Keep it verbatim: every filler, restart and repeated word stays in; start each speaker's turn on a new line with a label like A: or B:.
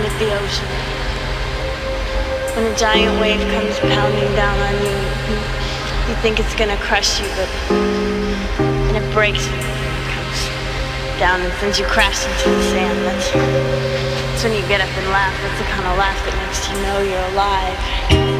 A: with the ocean. When a giant wave comes pounding down on you, you think it's gonna crush you, but and it breaks you, it comes down and sends you crashing to the sand. That's, that's when you get up and laugh. That's the kind of laugh that makes you know you're alive.